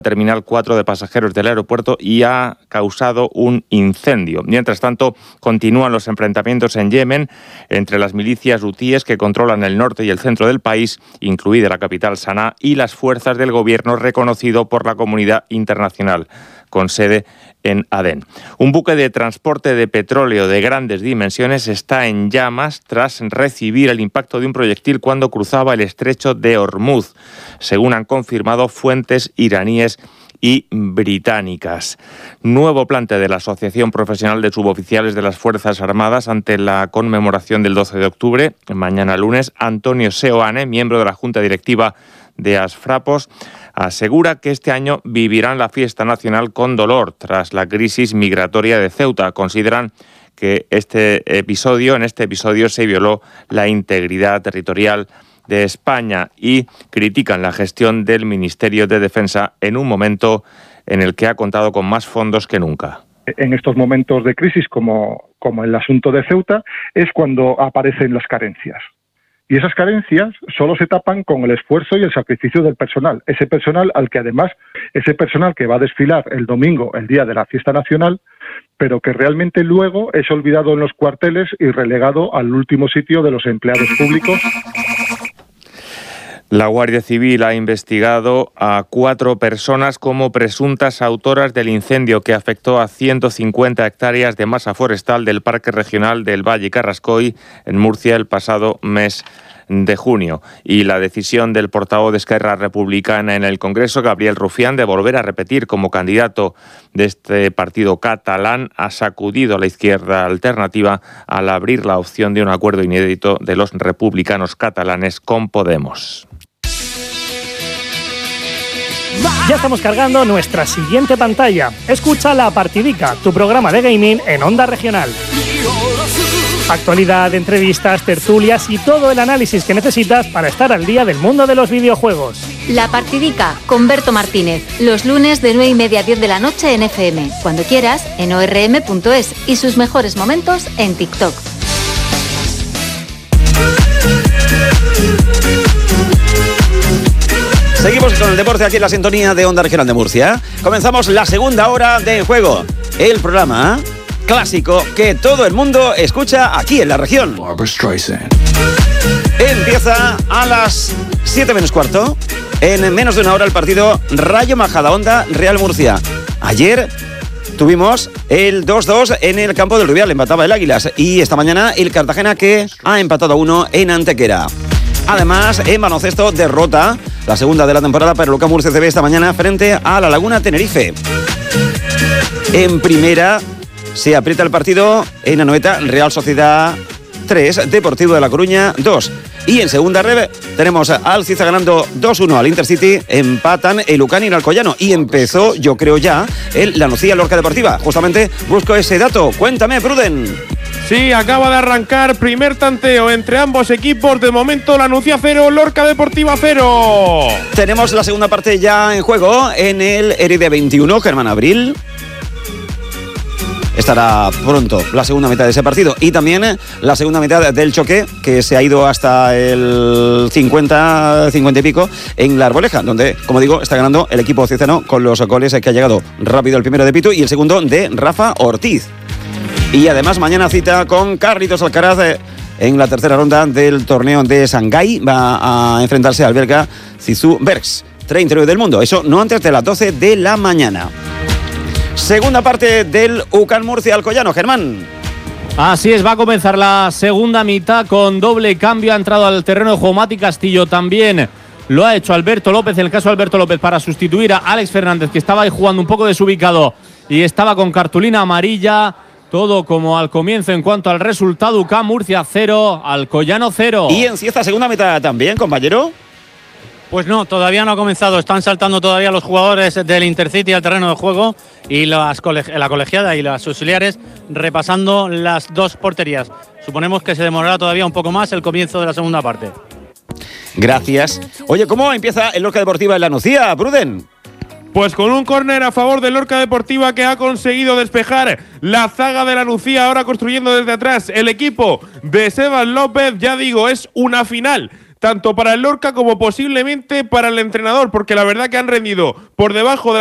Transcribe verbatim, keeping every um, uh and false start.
Terminal cuatro de pasajeros del aeropuerto y ha causado un incendio. Mientras tanto, continúan los enfrentamientos en Yemen entre las milicias hutíes que controlan el norte y el centro del país, incluida la capital Saná, y las fuerzas del gobierno reconocido por la comunidad internacional, con sede en Adén. Un buque de transporte de petróleo de grandes dimensiones está en llamas tras recibir el impacto de un proyectil cuando cruzaba el estrecho de Hormuz, según han confirmado fuentes iraníes y británicas. Nuevo plante de la Asociación Profesional de Suboficiales de las Fuerzas Armadas ante la conmemoración del doce de octubre, mañana lunes. Antonio Seoane, miembro de la Junta Directiva de Asfrapos, asegura que este año vivirán la fiesta nacional con dolor tras la crisis migratoria de Ceuta. Consideran que este episodio, en este episodio se violó la integridad territorial de España y critican la gestión del Ministerio de Defensa en un momento en el que ha contado con más fondos que nunca. En estos momentos de crisis, como, como el asunto de Ceuta, es cuando aparecen las carencias. Y esas carencias solo se tapan con el esfuerzo y el sacrificio del personal. Ese personal al que además, ese personal que va a desfilar el domingo, el día de la fiesta nacional, pero que realmente luego es olvidado en los cuarteles y relegado al último sitio de los empleados públicos. La Guardia Civil ha investigado a cuatro personas como presuntas autoras del incendio que afectó a ciento cincuenta hectáreas de masa forestal del Parque Regional del Valle Carrascoy en Murcia el pasado mes de junio. Y la decisión del portavoz de Esquerra Republicana en el Congreso, Gabriel Rufián, de volver a repetir como candidato de este partido catalán ha sacudido a la izquierda alternativa al abrir la opción de un acuerdo inédito de los republicanos catalanes con Podemos. Ya estamos cargando nuestra siguiente pantalla. Escucha La Partidica, tu programa de gaming en Onda Regional. Actualidad, entrevistas, tertulias y todo el análisis que necesitas para estar al día del mundo de los videojuegos. La Partidica con Berto Martínez, los lunes de nueve y media a diez de la noche en F M, cuando quieras en o r m punto es y sus mejores momentos en TikTok. Seguimos con el deporte aquí en la sintonía de Onda Regional de Murcia. Comenzamos la segunda hora de juego. El programa clásico que todo el mundo escucha aquí en la región. Empieza a las siete menos cuarto. En menos de una hora el partido Rayo Majadahonda Real Murcia. Ayer tuvimos el dos dos en el campo del Rubial, empataba el Águilas. Y esta mañana el Cartagena que ha empatado a uno en Antequera. Además, en baloncesto, derrota, la segunda de la temporada para el Lucas Murcia C B esta mañana frente a la Laguna Tenerife. En primera se aprieta el partido en Anoeta, Real Sociedad tres, Deportivo de La Coruña dos. Y en segunda red tenemos al Ciza ganando dos uno al Intercity, empatan el Lucán y el Alcoyano. Y empezó, yo creo ya, el La Nucía Lorca Deportiva. Justamente busco ese dato. Cuéntame, Pruden. Sí, acaba de arrancar primer tanteo entre ambos equipos. De momento, La Nucía cero, Lorca Deportiva cero. Tenemos la segunda parte ya en juego en el Heride veintiuno, Germán Abril. Estará pronto la segunda mitad de ese partido y también la segunda mitad del choque que se ha ido hasta el cincuenta, cincuenta y pico en La Arboleja, donde, como digo, está ganando el equipo ciceno con los goles que ha llegado rápido el primero de Pitu y el segundo de Rafa Ortiz. Y además mañana cita con Carlitos Alcaraz en la tercera ronda del torneo de Shanghái. Va a enfrentarse al belga Zizou Bergs, treinta y nueve del mundo. Eso no antes de las doce de la mañana. Segunda parte del U C A M Murcia Alcoyano, Germán. Así es, va a comenzar la segunda mitad con doble cambio. Ha entrado al terreno de juego Mati Castillo también. Lo ha hecho Alberto López, en el caso de Alberto López, para sustituir a Alex Fernández, que estaba ahí jugando un poco desubicado y estaba con cartulina amarilla. Todo como al comienzo en cuanto al resultado. U C A M Murcia cero, Alcoyano cero. ¿Y en si esta segunda mitad también, compañero? Pues no, todavía no ha comenzado. Están saltando todavía los jugadores del Intercity al terreno de juego y las coleg- la colegiada y las auxiliares repasando las dos porterías. Suponemos que se demorará todavía un poco más el comienzo de la segunda parte. Gracias. Oye, ¿cómo empieza el Lorca Deportiva en La Nucía, Pruden? Pues con un córner a favor de Lorca Deportiva que ha conseguido despejar la zaga de La Nucía, ahora construyendo desde atrás el equipo de Sebas López. Ya digo, es una final tanto para el Lorca como posiblemente para el entrenador, porque la verdad que han rendido por debajo de